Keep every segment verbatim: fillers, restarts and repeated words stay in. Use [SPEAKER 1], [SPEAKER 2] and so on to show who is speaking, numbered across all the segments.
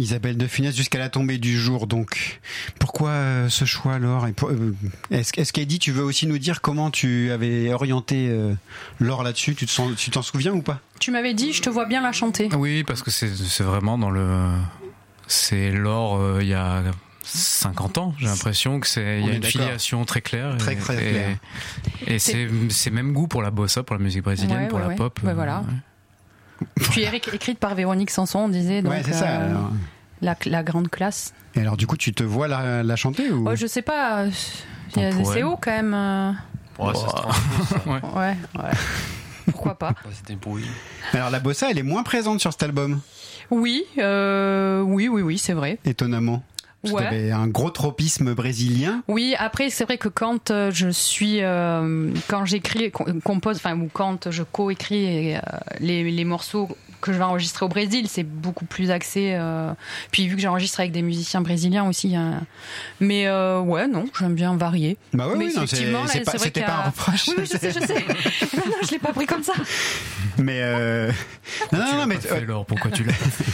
[SPEAKER 1] Isabelle de Funès jusqu'à la tombée du jour, donc pourquoi euh, ce choix alors? Et pour, euh, est-ce, est-ce qu'Eddie, tu veux aussi nous dire comment tu avais orienté euh, Laure là-dessus? Tu, te sens, tu t'en souviens ou pas?
[SPEAKER 2] Tu m'avais dit, je te vois bien la chanter.
[SPEAKER 3] Oui, parce que c'est, c'est vraiment dans le... C'est Laure euh, il y a cinquante ans, j'ai l'impression que c'est il y a une d'accord. filiation très claire.
[SPEAKER 1] Très,
[SPEAKER 3] et,
[SPEAKER 1] très
[SPEAKER 3] et,
[SPEAKER 1] claire.
[SPEAKER 3] Et c'est, c'est même goût pour la bossa, pour la musique brésilienne,
[SPEAKER 2] ouais,
[SPEAKER 3] pour
[SPEAKER 2] ouais,
[SPEAKER 3] la
[SPEAKER 2] ouais.
[SPEAKER 3] pop.
[SPEAKER 2] Ouais, voilà. Ouais. Puis Eric, écrite par Véronique Sanson, on disait. Donc,
[SPEAKER 1] ouais, c'est ça.
[SPEAKER 2] Euh,
[SPEAKER 1] alors...
[SPEAKER 2] la, la grande classe.
[SPEAKER 1] Et alors, du coup, tu te vois la, la chanter ou...
[SPEAKER 2] oh, Je sais pas. Il y a des C O quand même. Euh...
[SPEAKER 4] Ouais, ça se transmet,
[SPEAKER 2] ouais. ouais, ouais. Pourquoi pas.
[SPEAKER 4] Ouais, c'est débrouillé.
[SPEAKER 1] Alors, la bossa, elle est moins présente sur cet album.
[SPEAKER 2] Oui, euh, oui, oui, oui, c'est vrai.
[SPEAKER 1] Étonnamment. Parce
[SPEAKER 2] ouais.
[SPEAKER 1] que t'avais un gros tropisme brésilien.
[SPEAKER 2] Oui, après c'est vrai que quand euh, je suis, euh, quand j'écris, compose, enfin ou quand je co-écris euh, les, les morceaux que je vais enregistrer au Brésil, c'est beaucoup plus axé. Euh, puis vu que j'enregistre avec des musiciens brésiliens aussi, hein, mais euh, ouais, non, j'aime bien varier.
[SPEAKER 1] Bah ouais,
[SPEAKER 2] mais
[SPEAKER 1] oui, non, c'est,
[SPEAKER 2] là,
[SPEAKER 1] c'est pas,
[SPEAKER 2] c'est
[SPEAKER 1] c'était
[SPEAKER 2] a...
[SPEAKER 1] pas un reproche.
[SPEAKER 2] Oui, je sais, je sais. non, non, je l'ai pas pris comme ça.
[SPEAKER 1] Mais euh... non, non, non, mais
[SPEAKER 3] fait, alors, pourquoi tu l'as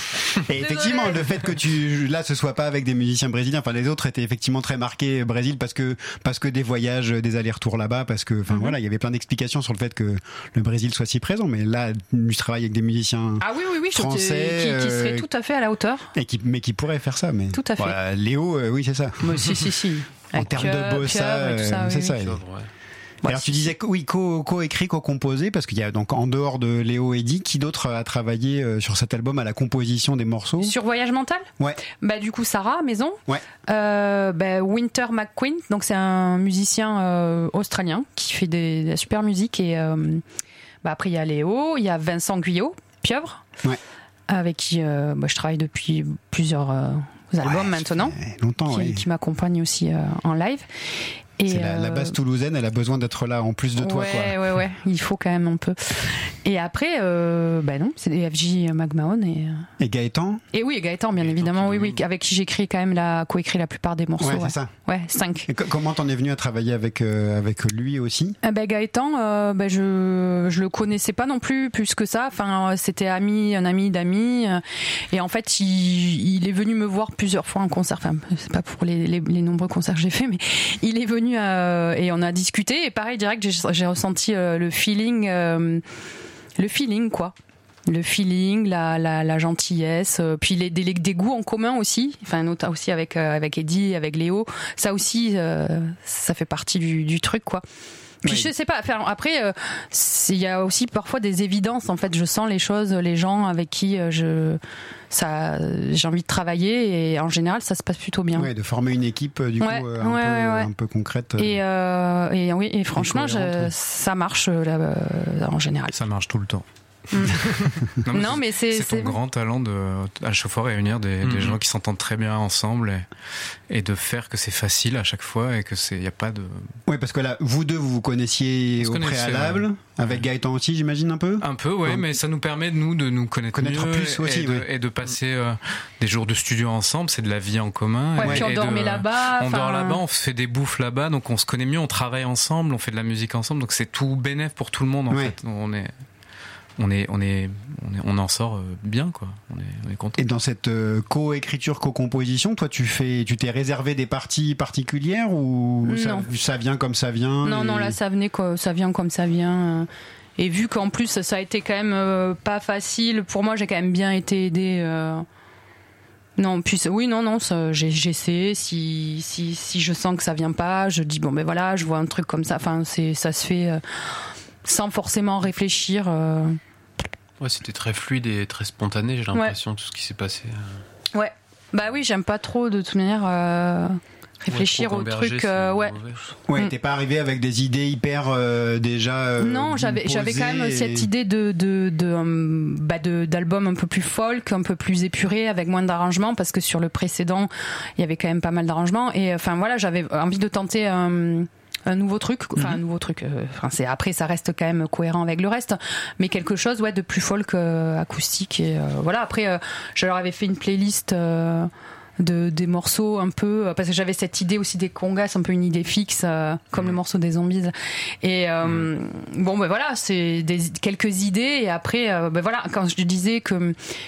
[SPEAKER 1] Et effectivement, le fait que tu là ce soit pas avec des musiciens brésiliens, enfin les autres étaient effectivement très marqués Brésil parce que parce que des voyages, des allers-retours là-bas, parce que enfin mm-hmm. voilà, il y avait plein d'explications sur le fait que le Brésil soit si présent. Mais là, tu travailles avec des musiciens
[SPEAKER 2] ah oui oui oui
[SPEAKER 1] français
[SPEAKER 2] qui, qui seraient tout à fait à la hauteur
[SPEAKER 1] et qui mais qui pourraient faire ça. Mais
[SPEAKER 2] tout à fait.
[SPEAKER 1] Voilà, Léo, euh, oui c'est ça.
[SPEAKER 2] Mais si si si.
[SPEAKER 1] En termes de bossa, euh,
[SPEAKER 2] ça,
[SPEAKER 1] c'est
[SPEAKER 2] oui,
[SPEAKER 1] ça.
[SPEAKER 2] oui.
[SPEAKER 1] Ouais, alors tu disais oui co, co-écrit, co-composé parce qu'il y a donc en dehors de Léo et Eddie, qui d'autre a travaillé euh, sur cet album à la composition des morceaux?
[SPEAKER 2] Sur Voyage Mental?
[SPEAKER 1] Ouais.
[SPEAKER 2] Bah du coup Sarah Maison.
[SPEAKER 1] Ouais.
[SPEAKER 2] Euh, bah, Winter McQueen, donc c'est un musicien euh, australien qui fait des, de la super musique et euh, bah après il y a Léo, il y a Vincent Guyot, pieuvre.
[SPEAKER 1] Ouais.
[SPEAKER 2] Avec qui euh, bah, je travaille depuis plusieurs euh, albums
[SPEAKER 1] ouais,
[SPEAKER 2] maintenant.
[SPEAKER 1] Longtemps,
[SPEAKER 2] qui,
[SPEAKER 1] oui.
[SPEAKER 2] qui m'accompagne aussi euh, en live. Et
[SPEAKER 1] c'est la, euh... la base toulousaine, elle a besoin d'être là en plus de toi,
[SPEAKER 2] ouais,
[SPEAKER 1] quoi.
[SPEAKER 2] Ouais, ouais, il faut quand même un peu. Et après, euh, bah non, c'est des F J Magmaon et.
[SPEAKER 1] Et Gaëtan.
[SPEAKER 2] Et oui, Gaëtan, bien
[SPEAKER 4] Gaëtan,
[SPEAKER 2] évidemment, oui, oui, avec qui j'écris quand même la, co-écrit la plupart des morceaux.
[SPEAKER 1] Ouais,
[SPEAKER 2] ouais.
[SPEAKER 1] c'est ça.
[SPEAKER 2] Ouais, cinq.
[SPEAKER 1] Et comment t'en es venu à travailler avec euh, avec lui aussi?
[SPEAKER 2] Eh ben Gaëtan, euh, ben je je le connaissais pas non plus plus que ça. Enfin, c'était ami, un ami d'amis. Et en fait, il, il est venu me voir plusieurs fois en concert. Enfin, c'est pas pour les, les, les nombreux concerts que j'ai fait, mais il est venu euh, et on a discuté. Et pareil, direct, j'ai, j'ai ressenti euh, le feeling, euh, le feeling quoi. Le feeling, la, la, la gentillesse, euh, puis les, des, des goûts en commun aussi, enfin notamment aussi avec euh, avec Eddie, avec Léo, ça aussi, euh, ça fait partie du, du truc quoi. Puis oui. Je sais pas, enfin, après, euh, il y a aussi parfois des évidences. En fait, je sens les choses, les gens avec qui euh, je, ça, j'ai envie de travailler, et en général, ça se passe plutôt bien.
[SPEAKER 1] Ouais, de former une équipe du
[SPEAKER 2] ouais,
[SPEAKER 1] coup euh,
[SPEAKER 2] ouais,
[SPEAKER 1] un,
[SPEAKER 2] ouais,
[SPEAKER 1] peu,
[SPEAKER 2] ouais.
[SPEAKER 1] un peu concrète.
[SPEAKER 2] Et, euh, et oui, et franchement, je,
[SPEAKER 1] ouais.
[SPEAKER 2] ça marche là, euh, en général.
[SPEAKER 3] Ça marche tout le temps.
[SPEAKER 2] Mm.
[SPEAKER 3] non, mais
[SPEAKER 2] non,
[SPEAKER 3] c'est,
[SPEAKER 2] mais c'est,
[SPEAKER 3] c'est ton
[SPEAKER 2] c'est...
[SPEAKER 3] grand talent de à chaque fois réunir des, mm-hmm. des gens qui s'entendent très bien ensemble et, et de faire que c'est facile à chaque fois et que c'est y a pas de.
[SPEAKER 1] Oui, parce que là, vous deux, vous vous connaissiez au préalable, ouais. Avec ouais. Gaëtan aussi, j'imagine un peu.
[SPEAKER 3] Un peu, ouais, ouais, mais ça nous permet nous de nous connaître,
[SPEAKER 1] connaître
[SPEAKER 3] mieux
[SPEAKER 1] plus
[SPEAKER 3] et,
[SPEAKER 1] aussi,
[SPEAKER 3] et, de,
[SPEAKER 1] ouais.
[SPEAKER 3] et de passer euh, des jours de studio ensemble. C'est de la vie en commun.
[SPEAKER 2] Ouais,
[SPEAKER 3] et,
[SPEAKER 2] puis on
[SPEAKER 3] et
[SPEAKER 2] dormait
[SPEAKER 3] de,
[SPEAKER 2] là-bas.
[SPEAKER 3] On dort là-bas, on fait des bouffes là-bas, donc on se connaît mieux, on travaille ensemble, on fait de la musique ensemble, donc c'est tout bénéf pour tout le monde en
[SPEAKER 1] ouais.
[SPEAKER 3] fait. On est On est, on est, on est, on en sort bien, quoi. On est, on est content.
[SPEAKER 1] Et dans cette euh, co-écriture, co-composition, toi, tu fais, tu t'es réservé des parties particulières ou ça, ça vient comme ça vient?
[SPEAKER 2] Non, et... non, là, ça venait, quoi, ça vient comme ça vient. Et vu qu'en plus, ça a été quand même euh, pas facile, pour moi, j'ai quand même bien été aidée. Euh... Non, puis oui, non, non, ça, j'ai, j'essaie. Si, si, si je sens que ça vient pas, je dis bon, ben voilà, je vois un truc comme ça. Enfin, c'est, ça se fait euh, sans forcément réfléchir. Euh...
[SPEAKER 4] Ouais, c'était très fluide et très spontané, j'ai l'impression, ouais. Tout ce qui s'est passé. Euh...
[SPEAKER 2] Ouais, bah oui, j'aime pas trop de toute manière euh, réfléchir ouais, au truc. Euh, ouais,
[SPEAKER 1] ouais, t'es pas arrivé avec des idées hyper euh, déjà. Euh,
[SPEAKER 2] non, j'avais, j'avais quand même
[SPEAKER 1] et...
[SPEAKER 2] cette idée de, de, de, um, bah de, d'album un peu plus folk, un peu plus épuré, avec moins d'arrangements, parce que sur le précédent, il y avait quand même pas mal d'arrangements. Et enfin voilà, j'avais envie de tenter un. un nouveau truc, enfin mm-hmm. un nouveau truc. Enfin euh, c'est après ça reste quand même cohérent avec le reste, mais quelque chose ouais de plus folk euh, acoustique et euh, voilà. Après euh, je leur avais fait une playlist euh, de des morceaux un peu euh, parce que j'avais cette idée aussi des congas, un peu une idée fixe euh, comme mm-hmm. le morceau des Zombies. Et euh, mm-hmm. bon ben voilà, c'est des quelques idées et après euh, ben voilà quand je disais que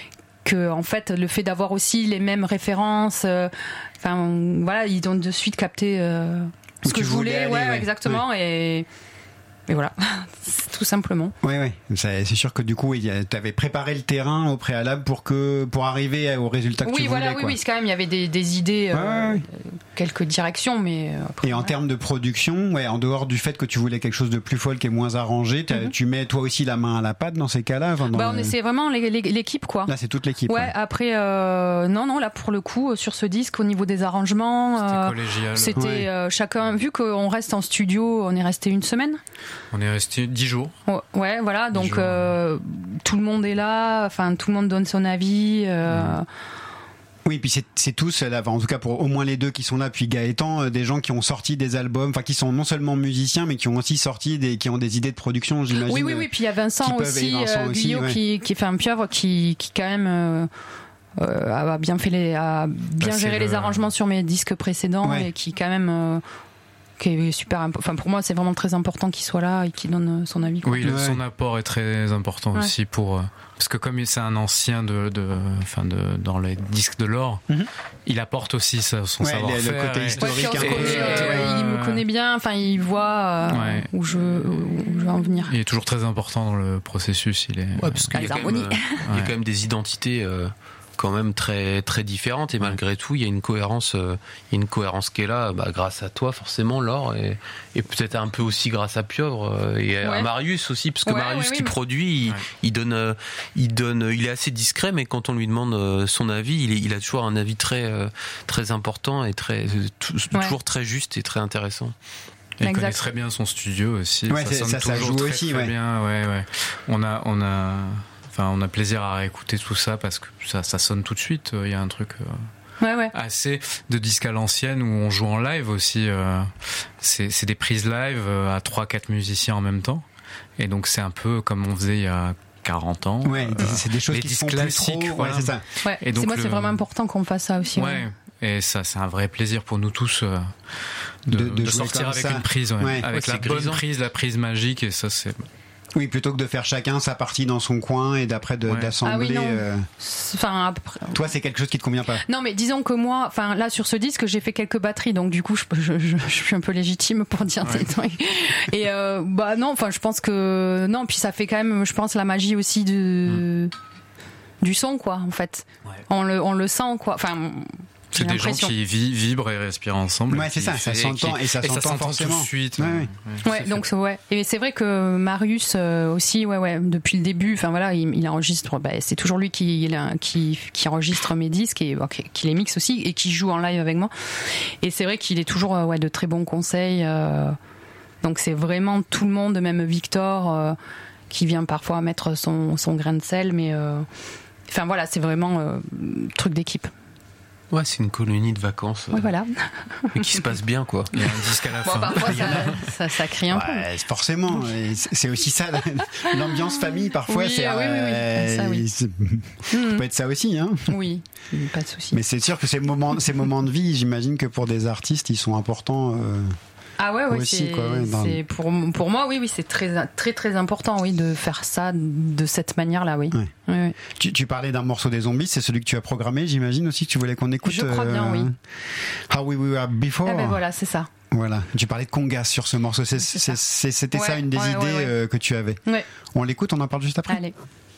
[SPEAKER 2] que en fait le fait d'avoir aussi les mêmes références, enfin euh, voilà, ils ont de suite capté euh, ce que je voulais, aller, ouais, ouais exactement ouais. et Et voilà, tout simplement.
[SPEAKER 1] Oui, oui. C'est, c'est sûr que du coup, tu avais préparé le terrain au préalable pour que pour arriver au résultat que
[SPEAKER 2] oui,
[SPEAKER 1] tu
[SPEAKER 2] voilà,
[SPEAKER 1] voulais.
[SPEAKER 2] Oui,
[SPEAKER 1] quoi.
[SPEAKER 2] oui, c'est quand même, il y avait des, des idées,
[SPEAKER 1] ouais,
[SPEAKER 2] euh,
[SPEAKER 1] ouais.
[SPEAKER 2] quelques directions, mais. Après,
[SPEAKER 1] et en
[SPEAKER 2] voilà.
[SPEAKER 1] termes de production, ouais, en dehors du fait que tu voulais quelque chose de plus folk et moins arrangé, mm-hmm. tu mets toi aussi la main à la pâte dans ces cas-là. Enfin, dans
[SPEAKER 2] bah, on
[SPEAKER 1] le...
[SPEAKER 2] c'est vraiment l'équipe, quoi.
[SPEAKER 1] Là, c'est toute l'équipe.
[SPEAKER 2] Ouais.
[SPEAKER 1] ouais.
[SPEAKER 2] Après, euh, non, non, là pour le coup, sur ce disque, au niveau des arrangements,
[SPEAKER 3] c'était
[SPEAKER 2] euh,
[SPEAKER 3] collégial.
[SPEAKER 2] C'était
[SPEAKER 3] ouais.
[SPEAKER 2] euh, chacun. Vu qu'on reste en studio, on est resté une semaine.
[SPEAKER 3] On est resté dix jours.
[SPEAKER 2] Ouais, voilà, donc
[SPEAKER 3] jours,
[SPEAKER 2] euh, tout le monde est là, enfin tout le monde donne son avis. Euh...
[SPEAKER 1] Mmh. Oui, puis c'est, c'est tous, là, en tout cas pour au moins les deux qui sont là, puis Gaëtan, des gens qui ont sorti des albums, enfin qui sont non seulement musiciens, mais qui ont aussi sorti des, qui ont des idées de production, j'imagine.
[SPEAKER 2] Oui, oui, oui. Puis il y a Vincent aussi, Vincent euh, Guyot, ouais. qui, qui fait un pieuvre, qui, qui quand même euh, euh, a bien fait les, a bien bah, géré le... les arrangements sur mes disques précédents ouais. et qui quand même. Euh, qui est super imp... enfin pour moi c'est vraiment très important qu'il soit là et qu'il donne son avis quoi.
[SPEAKER 3] Oui ouais. Son apport est très important ouais. aussi pour euh, parce que comme c'est un ancien de de enfin de dans les disques de l'or mm-hmm. il apporte aussi sa, son
[SPEAKER 1] ouais,
[SPEAKER 3] savoir-faire
[SPEAKER 1] le côté historique
[SPEAKER 2] ouais, et, et, euh, il me connaît bien enfin il voit euh, ouais. où je où je veux en venir.
[SPEAKER 3] Il est toujours très important dans le processus, il est
[SPEAKER 4] ouais, parce qu'il y a quand même, euh, il y a quand même des identités euh, quand même très très différentes et malgré tout il y a une cohérence euh, il y a une cohérence qui est là bah, grâce à toi forcément Laure et, et peut-être un peu aussi grâce à Pieuvre euh, et ouais. à Marius aussi parce que ouais, Marius ouais, qui oui, produit il, ouais. il donne euh, il donne il est assez discret mais quand on lui demande euh, son avis il, est, il a toujours un avis très euh, très important et très tout, ouais. toujours très juste et très intéressant.
[SPEAKER 3] Il exact. connaît très bien son studio aussi
[SPEAKER 1] ouais,
[SPEAKER 3] ça sonne
[SPEAKER 1] ça,
[SPEAKER 3] toujours
[SPEAKER 1] ça joue
[SPEAKER 3] très,
[SPEAKER 1] aussi
[SPEAKER 3] très
[SPEAKER 1] ouais.
[SPEAKER 3] bien ouais ouais on a on a Enfin, on a plaisir à écouter tout ça parce que ça, ça sonne tout de suite. Il y a un truc euh,
[SPEAKER 2] ouais, ouais.
[SPEAKER 3] assez de disque à l'ancienne où on joue en live aussi. Euh, c'est, c'est des prises live euh, à trois quatre musiciens en même temps. Et donc c'est un peu comme on faisait il y a quarante ans.
[SPEAKER 1] Ouais, euh, c'est des choses
[SPEAKER 3] les
[SPEAKER 1] qui
[SPEAKER 3] disques
[SPEAKER 1] sont
[SPEAKER 3] classiques.
[SPEAKER 1] Plus trop,
[SPEAKER 3] voilà.
[SPEAKER 1] Ouais, c'est ça.
[SPEAKER 2] Ouais,
[SPEAKER 3] et donc
[SPEAKER 2] c'est moi,
[SPEAKER 3] le...
[SPEAKER 2] c'est vraiment important qu'on fasse ça aussi.
[SPEAKER 3] Ouais.
[SPEAKER 2] ouais.
[SPEAKER 3] Et ça, c'est un vrai plaisir pour nous tous euh, de, de, de, de sortir avec ça. Une prise, ouais. Ouais. avec ouais, la bonne grisant. prise, la prise magique. Et ça, c'est.
[SPEAKER 1] Oui, plutôt que de faire chacun sa partie dans son coin et d'après de, ouais. d'assembler.
[SPEAKER 2] Ah oui,
[SPEAKER 1] euh...
[SPEAKER 2] enfin, après...
[SPEAKER 1] Toi, c'est quelque chose qui te convient pas.
[SPEAKER 2] Non, mais disons que moi, enfin là sur ce disque, j'ai fait quelques batteries, donc du coup, je, je, je, je suis un peu légitime pour dire ouais. des trucs. Et euh, bah non, enfin, je pense que non, puis ça fait quand même, je pense, la magie aussi de mmh. du son, quoi. En fait, ouais. on le on le sent, quoi. Enfin.
[SPEAKER 3] C'est des gens qui vi- vibrent et respirent ensemble.
[SPEAKER 1] Ouais, c'est ça, ça s'entend et ça, et ça s'entend forcément.
[SPEAKER 3] Tout de suite.
[SPEAKER 1] Ouais, ouais.
[SPEAKER 2] ouais, ouais donc ouais. Et c'est vrai que Marius euh, aussi, ouais, ouais, depuis le début, enfin voilà, il, il enregistre. Bah, c'est toujours lui qui, qui, qui enregistre mes disques et okay, qui les mixe aussi et qui joue en live avec moi. Et c'est vrai qu'il est toujours ouais, de très bons conseils. Euh, donc c'est vraiment tout le monde, même Victor, euh, qui vient parfois mettre son, son grain de sel, mais euh, enfin voilà, c'est vraiment euh, truc d'équipe.
[SPEAKER 4] Ouais, c'est une colonie de vacances.
[SPEAKER 2] Euh, ouais, voilà.
[SPEAKER 4] Et qui se passe bien, quoi.
[SPEAKER 3] Il y a un disque à la
[SPEAKER 2] bon,
[SPEAKER 3] fin.
[SPEAKER 2] Parfois, ça, ça, ça crie un
[SPEAKER 1] ouais,
[SPEAKER 2] peu.
[SPEAKER 1] Forcément. C'est aussi ça, l'ambiance famille, parfois.
[SPEAKER 2] Oui,
[SPEAKER 1] c'est,
[SPEAKER 2] oui, oui, oui. Ça, oui.
[SPEAKER 1] Ça mmh. peut être ça aussi, hein.
[SPEAKER 2] Oui, pas de souci.
[SPEAKER 1] Mais c'est sûr que ces moments, ces moments de vie, j'imagine que pour des artistes, ils sont importants. Euh...
[SPEAKER 2] Ah ouais, ouais,
[SPEAKER 1] aussi,
[SPEAKER 2] c'est,
[SPEAKER 1] quoi, ouais, dans...
[SPEAKER 2] c'est pour pour moi, oui, oui, c'est très très très important, oui, de faire ça de cette manière-là, oui.
[SPEAKER 1] Ouais.
[SPEAKER 2] Oui, oui.
[SPEAKER 1] Tu, tu parlais d'un morceau des Zombies, c'est celui que tu as programmé, j'imagine aussi que tu voulais qu'on écoute.
[SPEAKER 2] Je crois bien, euh... oui.
[SPEAKER 1] How We Were Before.
[SPEAKER 2] Eh ben voilà, c'est ça.
[SPEAKER 1] Voilà, tu parlais de congas sur ce morceau, c'est, c'est, c'est, c'était
[SPEAKER 2] ouais,
[SPEAKER 1] ça une des
[SPEAKER 2] ouais,
[SPEAKER 1] idées
[SPEAKER 2] ouais, ouais.
[SPEAKER 1] Euh, que tu avais.
[SPEAKER 2] Ouais.
[SPEAKER 1] On l'écoute, on en parle juste après.
[SPEAKER 2] Allez.